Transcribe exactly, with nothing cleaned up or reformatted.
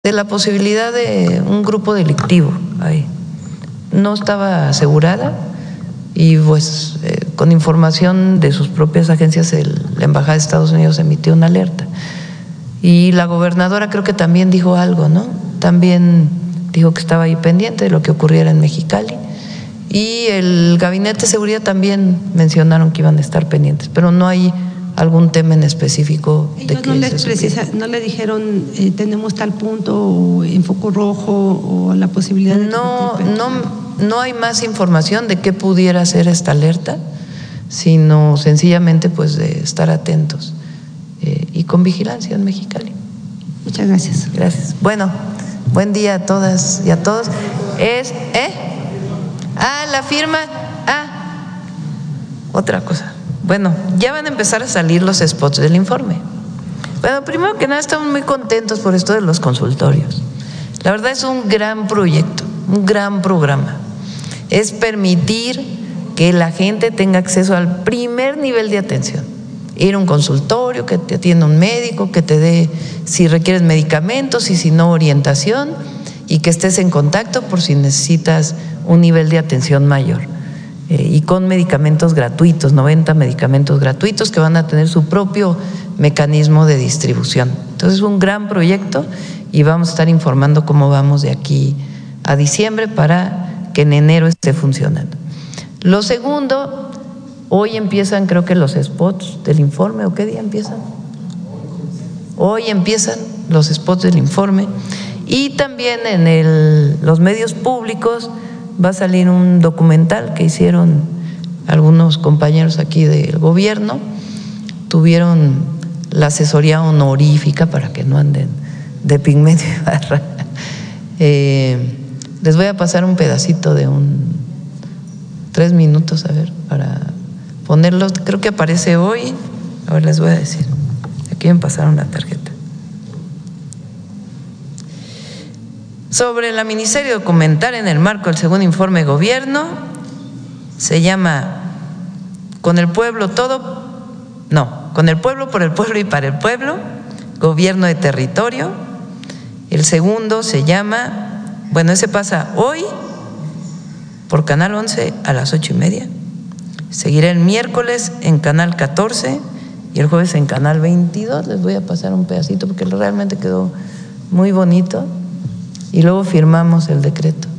de la posibilidad de un grupo delictivo ahí. No estaba asegurada y pues eh, con información de sus propias agencias el, la Embajada de Estados Unidos emitió una alerta. Y la gobernadora creo que también dijo algo, ¿no? También dijo que estaba ahí pendiente de lo que ocurriera en Mexicali. Y el Gabinete de Seguridad también mencionaron que iban a estar pendientes, pero no hay algún tema en específico. Ellos de que no, les precisa, no le dijeron eh, tenemos tal punto o en foco rojo o la posibilidad de… No, no, no hay más información de qué pudiera ser esta alerta, sino sencillamente pues de estar atentos eh, y con vigilancia en Mexicali. Muchas gracias. Gracias. Bueno, buen día a todas y a todos. Es, ¿eh? Ah, la firma. Ah, otra cosa. Bueno, ya van a empezar a salir los spots del informe. Bueno, primero que nada estamos muy contentos por esto de los consultorios. La verdad es un gran proyecto, un gran programa. Es permitir que la gente tenga acceso al primer nivel de atención. Ir a un consultorio, que te atienda un médico, que te dé, si requieres medicamentos y si no, orientación, y que estés en contacto por si necesitas un nivel de atención mayor. Eh, y con medicamentos gratuitos, noventa medicamentos gratuitos que van a tener su propio mecanismo de distribución. Entonces es un gran proyecto y vamos a estar informando cómo vamos de aquí a diciembre para que en enero esté funcionando. Lo segundo, hoy empiezan creo que los spots del informe, ¿o qué día empiezan? Hoy empiezan los spots del informe y también en el, los medios públicos va a salir un documental que hicieron algunos compañeros aquí del gobierno, tuvieron la asesoría honorífica para que no anden de Pigmenio Ibarra. Eh, les voy a pasar un pedacito de un tres minutos, a ver, para ponerlos, creo que aparece hoy, a ver, les voy a decir, aquí me pasaron la tarjeta. Sobre la miniserie documental en el marco del segundo informe de gobierno, se llama Con el pueblo todo, no, con el pueblo, por el pueblo y para el pueblo, gobierno de territorio. El segundo se llama, bueno, ese pasa hoy por Canal once a las ocho y media, seguirá el miércoles en Canal catorce y el jueves en Canal veintidós. Les voy a pasar un pedacito porque realmente quedó muy bonito y luego firmamos el decreto.